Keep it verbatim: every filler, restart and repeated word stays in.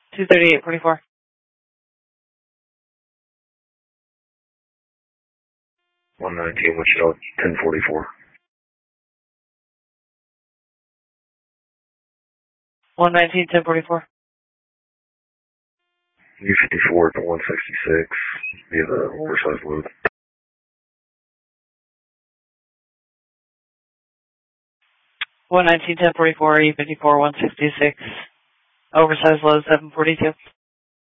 two thirty-eight forty-four. one nineteen, Wichita, ten forty-four. one nineteen, ten forty-four. U fifty-four to one sixty-six via the oversized load. one nineteen, ten forty-four, U fifty-four, one sixty-six. Oversized load, seven forty-two.